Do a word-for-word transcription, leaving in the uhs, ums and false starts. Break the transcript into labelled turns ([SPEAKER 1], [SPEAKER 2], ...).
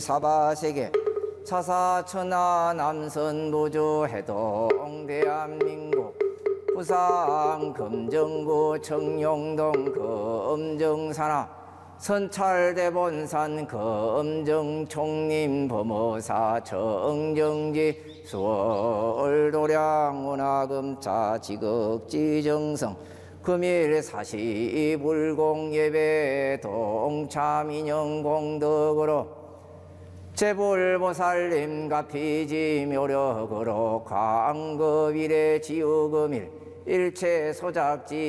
[SPEAKER 1] 사바세계 차사천하 남선 무주 해동 대한민국 부산 금정구 청룡동 금정산하 선찰대본산 금정총림 범어사 정정지 수월도량 운하금차 지극지정성 금일 사시불공예배 동참인영공덕으로 제불보살님 가피지 묘력으로 광급일의 지우금일 일체 소작지